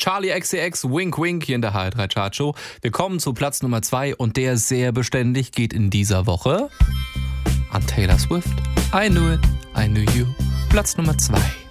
Charlie XCX, Wink Wink hier in der HR3 Chartshow. Wir kommen zu Platz Nummer 2 und der sehr beständig geht in dieser Woche an Taylor Swift. I Knew It, I Knew You. Platz Nummer 2.